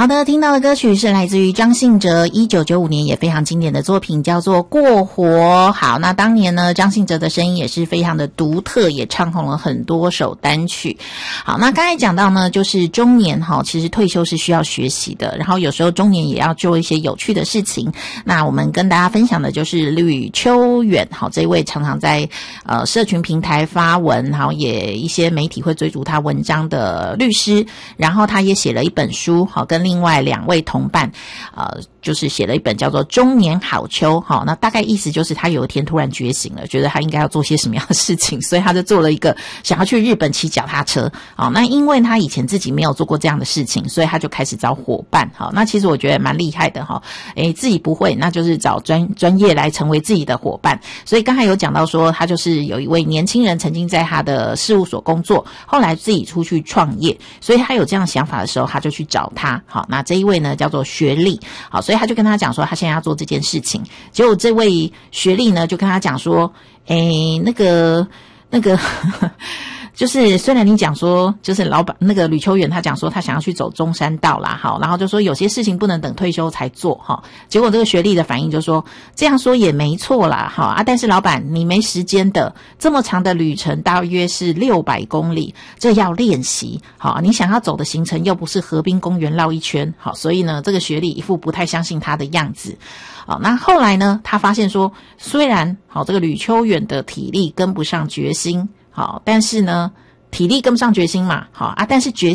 好的，听到的歌曲是来自于张信哲1995年也非常经典的作品，叫做《过火》。好，那当年呢，张信哲的声音也是非常的独特，也唱红了很多首单曲。好，那刚才讲到呢，就是中年其实退休是需要学习的，然后有时候中年也要做一些有趣的事情。那我们跟大家分享的就是吕秋远，这一位常常在社群平台发文，然后也一些媒体会追逐他文章的律师，然后他也写了一本书，跟另外2位同伴就是写了一本叫做《中年好秋》。那大概意思就是他有一天突然觉醒了，觉得他应该要做些什么样的事情，所以他就做了一个想要去日本骑脚踏车。那因为他以前自己没有做过这样的事情，所以他就开始找伙伴。那其实我觉得蛮厉害的自己不会，那就是找专业来成为自己的伙伴。所以刚才有讲到说，他就是有一位年轻人曾经在他的事务所工作，后来自己出去创业，所以他有这样想法的时候，他就去找他。好，那这一位呢叫做学历。好，所以他就跟他讲说他现在要做这件事情。结果这位学历呢就跟他讲说那个就是虽然你讲说就是老板那个吕秋远他讲说他想要去走中山道啦，好，然后就说有些事情不能等退休才做结果这个学历的反应就说这样说也没错啦但是老板你没时间的，这么长的旅程大约是600公里，这要练习你想要走的行程又不是河滨公园绕一圈所以呢这个学历一副不太相信他的样子。那后来呢他发现说虽然这个吕秋远的体力跟不上决心但是呢体力跟不上决心嘛但是决